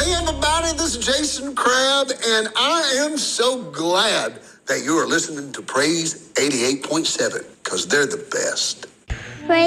Hey, everybody, this is Jason Crabb, and I am so glad that you are listening to Praise 88.7, because they're the best.